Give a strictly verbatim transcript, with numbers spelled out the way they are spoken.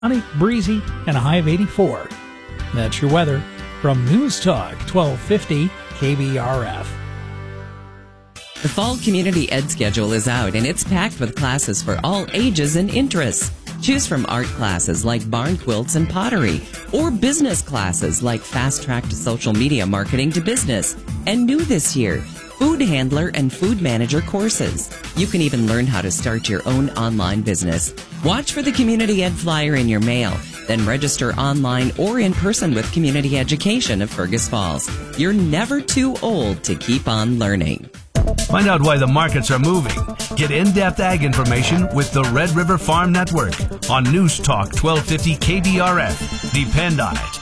sunny, breezy, and a high of eighty-four. That's your weather from News Talk twelve fifty K B R F. The fall community ed schedule is out, and it's packed with classes for all ages and interests. Choose from art classes like barn quilts and pottery, or business classes like Fast Track to Social Media Marketing to Business. And new this year, Food Handler and Food Manager courses. You can even learn how to start your own online business. Watch for the Community Ed flyer in your mail, then register online or in person with Community Education of Fergus Falls. You're never too old to keep on learning. Find out why the markets are moving. Get in-depth ag information with the Red River Farm Network on News Talk twelve fifty K B R F. Depend on it.